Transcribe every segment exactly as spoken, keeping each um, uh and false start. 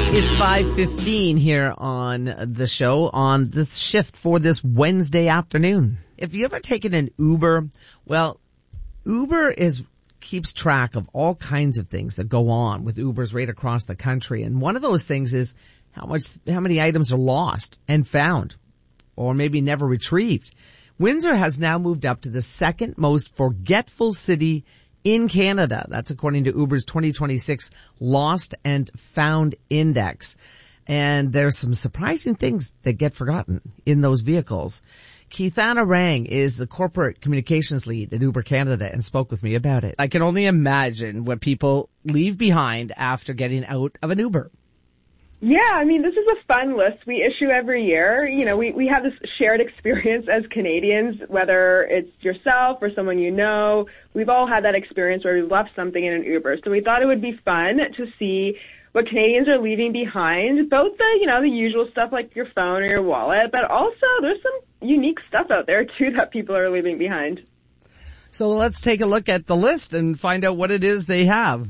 It's five fifteen here on the show on this shift for this Wednesday afternoon. If you ever taken an Uber, well, Uber is keeps track of all kinds of things that go on with Ubers right across the country. And one of those things is how much, how many items are lost and found or maybe never retrieved. Windsor has now moved up to the second most forgetful city in Canada. That's according to Uber's twenty twenty-six Lost and Found Index. And there's some surprising things that get forgotten in those vehicles. Keithana Rang is the corporate communications lead at Uber Canada and spoke with me about it. I can only imagine what people leave behind after getting out of an Uber. Yeah, I mean, this is a fun list we issue every year. You know, we, we have this shared experience as Canadians, whether it's yourself or someone you know. We've all had that experience where we've left something in an Uber. So we thought it would be fun to see what Canadians are leaving behind, both the, you know, the usual stuff like your phone or your wallet, but also there's some unique stuff out there, too, that people are leaving behind. So let's take a look at the list and find out what it is they have.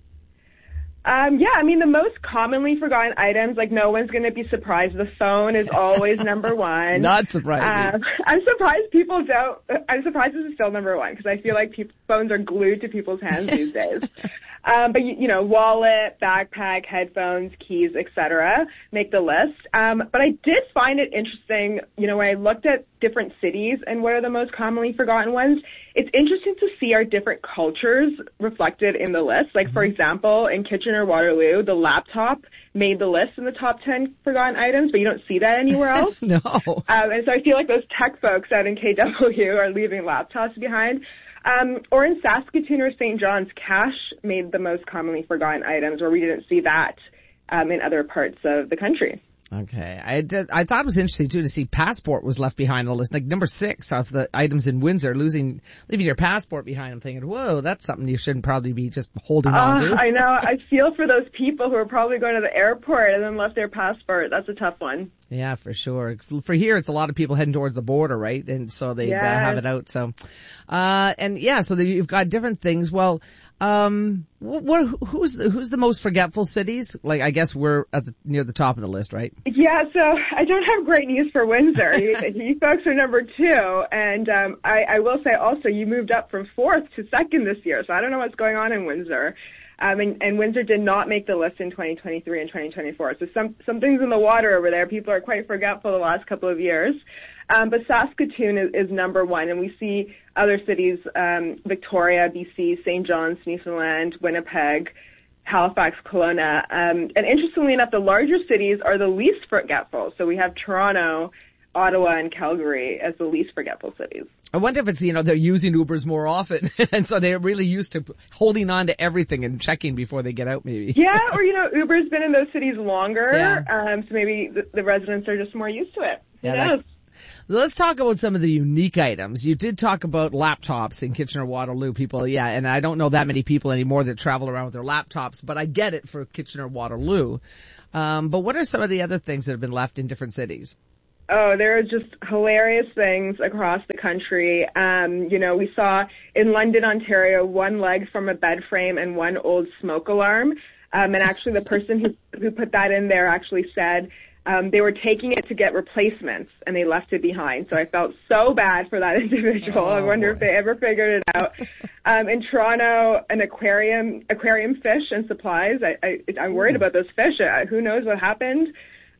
Um, yeah, I mean, the most commonly forgotten items, like no one's going to be surprised. The phone is always number one. Not surprising. Um, I'm surprised people don't, I'm surprised this is still number one because I feel like people, phones are glued to people's hands these days. Um, but, you, you know, wallet, backpack, headphones, keys, et cetera make the list. Um, but I did find it interesting, you know, when I looked at different cities and what are the most commonly forgotten ones, it's interesting to see our different cultures reflected in the list. Like, for example, in Kitchener-Waterloo, the laptop made the list in the top ten forgotten items, but you don't see that anywhere else. No. Um, and so I feel like those tech folks out in K W are leaving laptops behind. Um, or in Saskatoon or Saint John's, cash made the most commonly forgotten items, where we didn't see that um, in other parts of the country. Okay. I did, I thought it was interesting, too, to see passport was left behind on the list. Like number six of the items in Windsor, losing, leaving your passport behind. I'm thinking, whoa, that's something you shouldn't probably be just holding uh, on to. I know. I feel for those people who are probably going to the airport and then left their passport. That's a tough one. Yeah, for sure. For here, it's a lot of people heading towards the border, right? And so they yes. uh, have it out. So, uh, and yeah, so you've got different things. Well, um, what, who's the, who's the most forgetful cities? Like, I guess we're at the, near the top of the list, right? Yeah, so I don't have great news for Windsor. you, you folks are number two, and um, I, I will say also you moved up from fourth to second this year, so I don't know what's going on in Windsor. Um, and, and Windsor did not make the list in twenty twenty-three and twenty twenty-four. So some, something's in the water over there. People are quite forgetful the last couple of years. Um, but Saskatoon is, is number one, and we see other cities, um, Victoria, B C, Saint John's, Newfoundland, Winnipeg, Halifax, Kelowna. Um, and interestingly enough, the larger cities are the least forgetful. So we have Toronto, Ottawa, and Calgary as the least forgetful cities. I wonder if it's, you know, they're using Ubers more often, and so they're really used to holding on to everything and checking before they get out, maybe. Yeah, or, you know, Uber's been in those cities longer, yeah. um, so maybe the, the residents are just more used to it. Yeah, Who that, knows? Let's talk about some of the unique items. You did talk about laptops in Kitchener-Waterloo, people, yeah, and I don't know that many people anymore that travel around with their laptops, but I get it for Kitchener-Waterloo. Um, but what are some of the other things that have been left in different cities? Oh, there are just hilarious things across the country. Um, you know, we saw in London, Ontario, one leg from a bed frame and one old smoke alarm. Um, and actually the person who, who put that in there actually said um, they were taking it to get replacements and they left it behind. So I felt so bad for that individual. Oh, I wonder boy. if they ever figured it out. Um, in Toronto, an aquarium, aquarium fish and supplies. I, I, I'm worried about those fish. Uh, who knows what happened?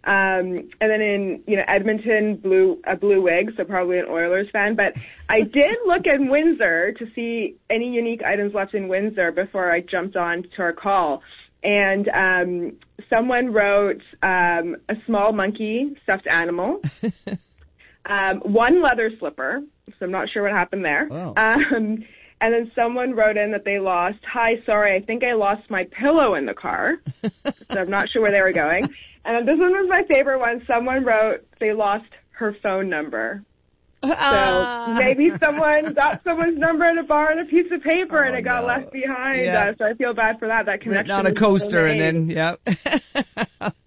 Um, and then in, you know, Edmonton, blue, a blue wig, so probably an Oilers fan. But I did look at Windsor to see any unique items left in Windsor before I jumped on to our call. And, um, someone wrote, um, a small monkey stuffed animal, um, one leather slipper. So I'm not sure what happened there. Wow. Um, and then someone wrote in that they lost, hi, sorry, I think I lost my pillow in the car. So I'm not sure where they were going. And this one was my favorite one. Someone wrote they lost her phone number. So Uh, maybe someone got someone's number in a bar on a piece of paper Oh, and it got no. left behind. Yeah. Uh, so I feel bad for that. That connection. written on a was coaster so and then, made. yeah.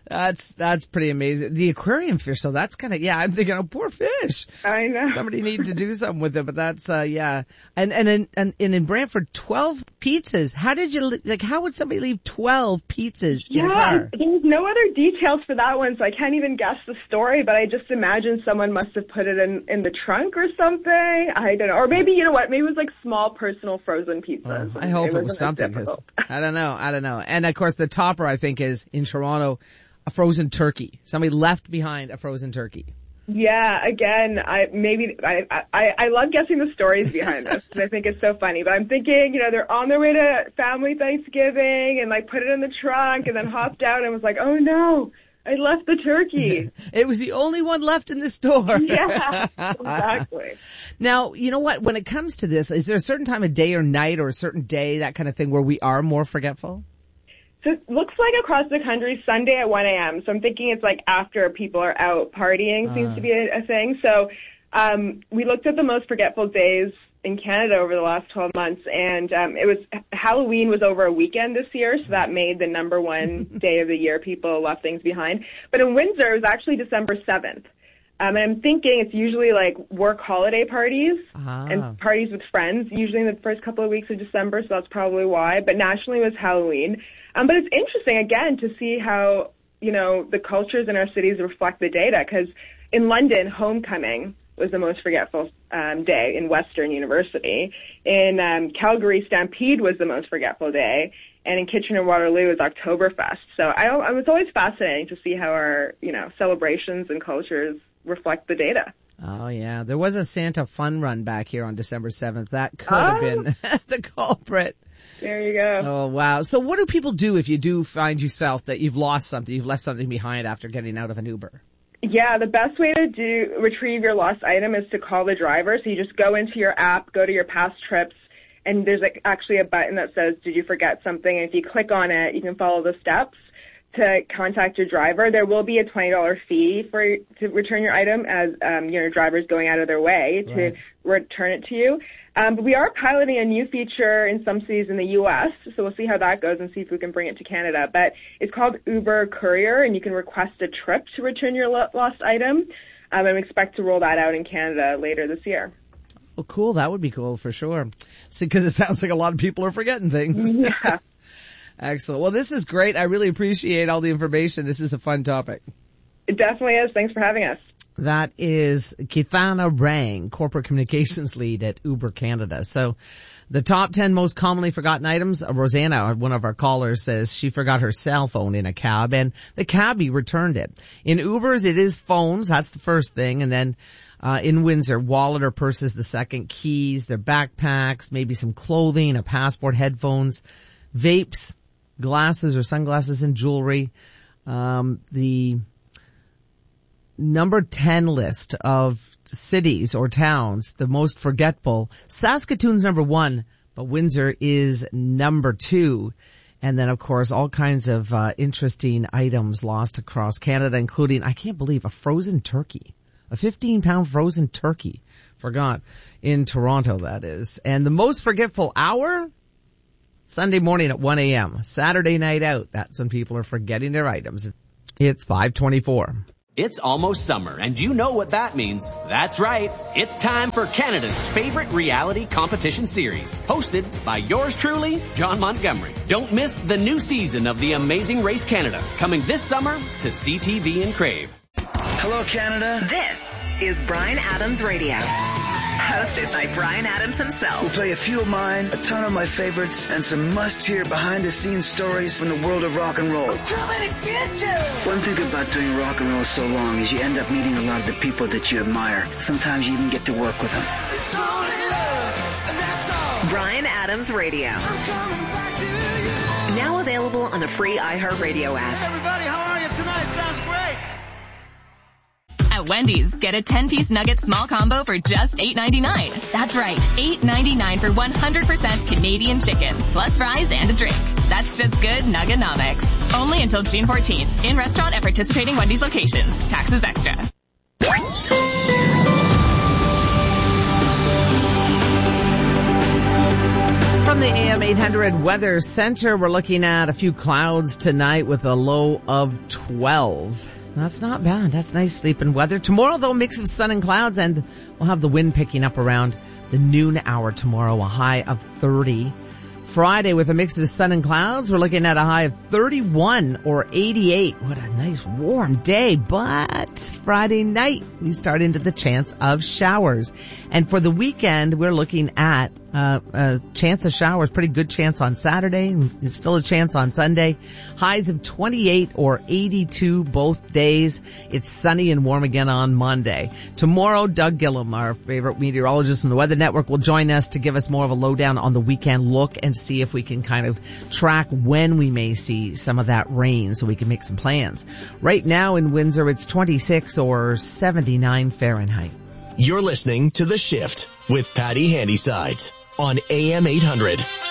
That's, that's pretty amazing. The aquarium fish, so that's kind of, yeah, I'm thinking, oh, poor fish. I know. Somebody needed to do something with it, but that's, uh, yeah. And, and in, and, and in Brantford, twelve pizzas. How did you, like, how would somebody leave twelve pizzas in yeah, a car? There's no other details for that one, so I can't even guess the story, but I just imagine someone must have put it in, in the trunk or something. I don't know. Or maybe, you know what, maybe it was like small personal frozen pizzas. Oh, I hope it, it was something, because I don't know, I don't know. And of course the topper, I think, is in Toronto, a frozen turkey. Somebody left behind a frozen turkey. Yeah, again, I maybe I I, I love guessing the stories behind this because I think it's so funny. But I'm thinking, you know, they're on their way to family Thanksgiving and like put it in the trunk and then hopped out and was like, oh no, I left the turkey. It was the only one left in the store. Yeah, exactly. Now, you know what? When it comes to this, is there a certain time of day or night or a certain day, that kind of thing, where we are more forgetful? So it looks like across the country, Sunday at one a.m. So I'm thinking it's like after people are out partying seems uh. to be a, a thing. So um, we looked at the most forgetful days in Canada over the last twelve months, and um, it was Halloween was over a weekend this year, so that made the number one day of the year people left things behind. But in Windsor, it was actually December seventh. Um, and I'm thinking it's usually like work holiday parties ah. and parties with friends, usually in the first couple of weeks of December, so that's probably why. But nationally it was Halloween. Um, but it's interesting, again, to see how, you know, the cultures in our cities reflect the data, because in London, homecoming was the most forgetful um, day in Western University. In um, Calgary, Stampede was the most forgetful day. And in Kitchener-Waterloo is Oktoberfest. So I, I was always fascinating to see how our, you know, celebrations and cultures reflect the data. Oh, yeah. There was a Santa fun run back here on December seventh. That could oh. have been the culprit. There you go. Oh, wow. So what do people do if you do find yourself that you've lost something, you've left something behind after getting out of an Uber? Yeah, the best way to do retrieve your lost item is to call the driver. So you just go into your app, go to your past trips, and there's like actually a button that says, did you forget something? And if you click on it, you can follow the steps to contact your driver. There will be a twenty dollars fee for to return your item, as um, your driver's going out of their way to right. return it to you. Um, but we are piloting a new feature in some cities in the U S, so we'll see how that goes and see if we can bring it to Canada. But it's called Uber Courier, and you can request a trip to return your lo- lost item. Um, and we expect to roll that out in Canada later this year. Oh, cool. That would be cool for sure. Because it sounds like a lot of people are forgetting things. Yeah. Excellent. Well, this is great. I really appreciate all the information. This is a fun topic. It definitely is. Thanks for having us. That is Keithana Rang, Corporate Communications Lead at Uber Canada. So the top ten most commonly forgotten items, Rosanna, one of our callers, says she forgot her cell phone in a cab and the cabbie returned it. In Ubers, it is phones. That's the first thing. And then uh in Windsor, wallet or purse is the second, keys, their backpacks, maybe some clothing, a passport, headphones, vapes, glasses or sunglasses, and jewelry. Um the number ten list of cities or towns, the most forgetful, Saskatoon's number one, but Windsor is number two. And then, of course, all kinds of uh, interesting items lost across Canada, including, I can't believe, a frozen turkey. A fifteen pound frozen turkey. Forgot. In Toronto, that is. And the most forgetful hour? Sunday morning at one a.m. Saturday night out. That's when people are forgetting their items. It's five twenty-four. It's almost summer, and you know what that means. That's right. It's time for Canada's favorite reality competition series, hosted by yours truly, John Montgomery. Don't miss the new season of The Amazing Race Canada, coming this summer to C T V and Crave. Hello, Canada. This is Bryan Adams Radio. Hosted by Bryan Adams himself. We'll play a few of mine, a ton of my favorites, and some must-hear behind-the-scenes stories from the world of rock and roll. I'm coming to get you! One thing about doing rock and roll so long is you end up meeting a lot of the people that you admire. Sometimes you even get to work with them. It's only love, and that's all. Bryan Adams Radio. I'm coming back to you. Now available on the free iHeartRadio app. Hey everybody, how are you tonight? Sounds great. At Wendy's, get a ten-piece nugget small combo for just eight ninety-nine. That's right, eight ninety-nine for one hundred percent Canadian chicken, plus fries and a drink. That's just good Nugganomics. Only until June fourteenth. In restaurant at participating Wendy's locations. Taxes extra. From the A M eight hundred Weather Center. We're looking at a few clouds tonight with a low of twelve. That's not bad. That's nice sleeping weather. Tomorrow, though, mix of sun and clouds, and we'll have the wind picking up around the noon hour tomorrow, a high of thirty. Friday, with a mix of sun and clouds, we're looking at a high of thirty-one or eighty-eight. What a nice warm day. But Friday night, we start into the chance of showers. And for the weekend, we're looking at uh, a chance of showers, pretty good chance on Saturday, and still a chance on Sunday. Highs of twenty-eight or eighty-two both days. It's sunny and warm again on Monday. Tomorrow, Doug Gillum, our favorite meteorologist in the Weather Network, will join us to give us more of a lowdown on the weekend look and see if we can kind of track when we may see some of that rain so we can make some plans. Right now in Windsor, it's twenty-six or seventy-nine Fahrenheit. You're listening to The Shift with Patty Handysides on A M eight hundred.